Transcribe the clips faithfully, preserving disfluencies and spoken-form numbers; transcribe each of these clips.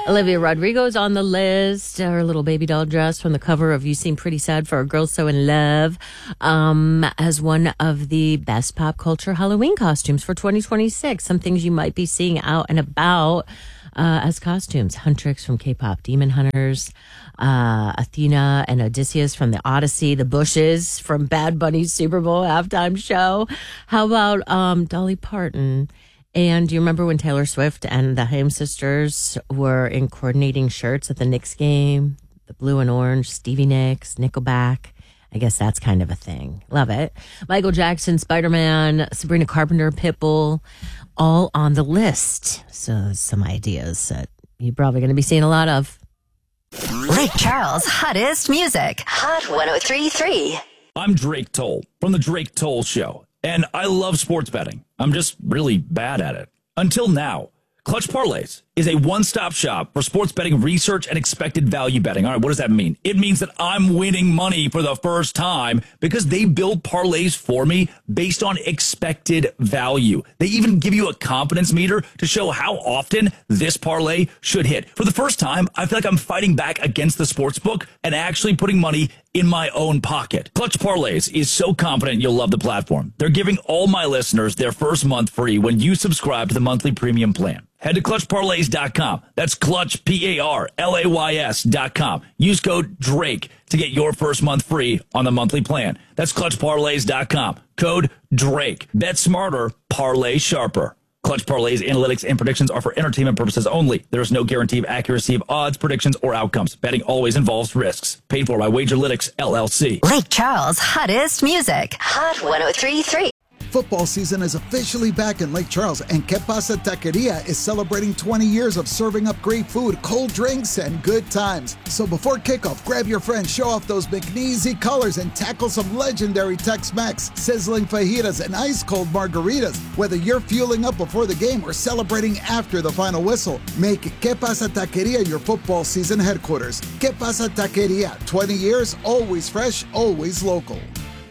Olivia Rodrigo's on the list. Her little baby doll dress from the cover of You Seem Pretty Sad for a Girl So in Love um, as one of the best pop culture Halloween costumes for twenty twenty-six. Some things you might be seeing out and about uh, as costumes. Huntrix from K-pop Demon Hunters, uh, Athena and Odysseus from the Odyssey, the Bushes from Bad Bunny's Super Bowl halftime show. How about um, Dolly Parton? And do you remember when Taylor Swift and the Haim sisters were in coordinating shirts at the Knicks game? The blue and orange, Stevie Nicks, Nickelback. I guess that's kind of a thing. Love it. Michael Jackson, Spider-Man, Sabrina Carpenter, Pitbull, all on the list. So some ideas that you're probably going to be seeing a lot of. Lake Charles' hottest music. Hot one oh three point three. I'm Drake Toll from The Drake Toll Show. And I love sports betting. I'm just really bad at it. Until now. Clutch Parlays is a one-stop shop for sports betting research and expected value betting. All right, what does that mean? It means that I'm winning money for the first time because they build parlays for me based on expected value. They even give you a confidence meter to show how often this parlay should hit. For the first time, I feel like I'm fighting back against the sports book and actually putting money in my own pocket. Clutch Parlays is so confident you'll love the platform. They're giving all my listeners their first month free when you subscribe to the monthly premium plan. Head to clutch parlays dot com. That's Clutch, P A R L A Y S dot com. Use code DRAKE to get your first month free on the monthly plan. That's clutch parlays dot com. Code DRAKE. Bet smarter, parlay sharper. Clutch Parlays, analytics, and predictions are for entertainment purposes only. There is no guarantee of accuracy of odds, predictions, or outcomes. Betting always involves risks. Paid for by Wagerlytics, L L C. Lake Charles' hottest music. Hot one oh three point three. Football season is officially back in Lake Charles, and Que Pasa Taqueria is celebrating twenty years of serving up great food, cold drinks, and good times. So before kickoff, grab your friends, show off those McNeasy colors, and tackle some legendary Tex-Mex, sizzling fajitas, and ice-cold margaritas. Whether you're fueling up before the game or celebrating after the final whistle, make Que Pasa Taqueria your football season headquarters. Que Pasa Taqueria, twenty years, always fresh, always local.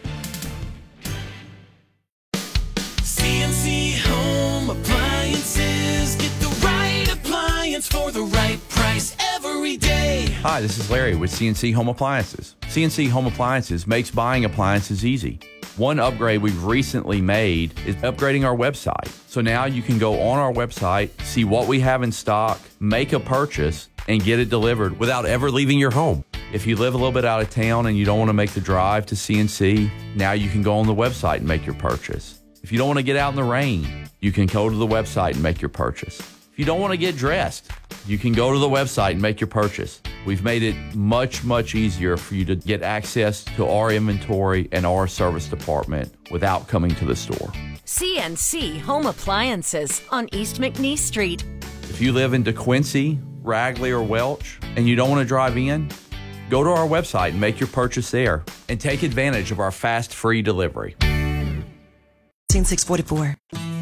C N C Home Appliances. Get the right appliance for the right price every day. Hi, this is Larry with C N C Home Appliances. C N C Home Appliances makes buying appliances easy. One upgrade we've recently made is upgrading our website. So now you can go on our website, see what we have in stock, make a purchase, and get it delivered without ever leaving your home. If you live a little bit out of town and you don't want to make the drive to C N C, now you can go on the website and make your purchase. If you don't want to get out in the rain, you can go to the website and make your purchase. If you don't want to get dressed, you can go to the website and make your purchase. We've made it much, much easier for you to get access to our inventory and our service department without coming to the store. C N C Home Appliances on East McNeese Street. If you live in DeQuincy, Ragley, or Welch, and you don't want to drive in, go to our website and make your purchase there and take advantage of our fast, free delivery. six forty-four.